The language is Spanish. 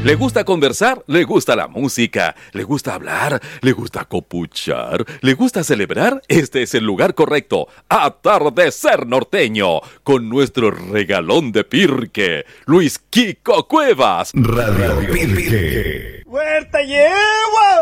¿Le gusta conversar? ¿Le gusta la música? ¿Le gusta hablar? ¿Le gusta copuchar? ¿Le gusta celebrar? Este es el lugar correcto. Atardecer Norteño, con nuestro regalón de Pirque, Luis Kiko Cuevas. Radio Pirque. ¡Huerta lleva!